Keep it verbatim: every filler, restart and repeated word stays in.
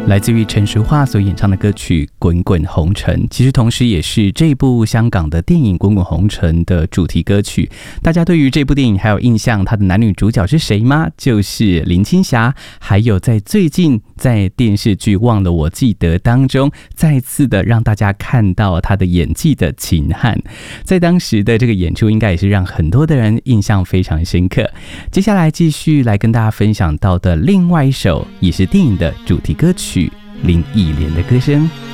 来自于陈淑桦所演唱的歌曲《滚滚红尘》，其实同时也是这部香港的电影《滚滚红尘》的主题歌曲。大家对于这部电影还有印象，它的男女主角是谁吗？就是林青霞，还有在最近在电视剧《忘了我记得》当中，再次的让大家看到她的演技的秦汉，在当时的这个演出，应该也是让很多的人印象非常深刻。接下来继续来跟大家分享到的另外一首，也是电影的主题歌曲。林忆莲的歌声。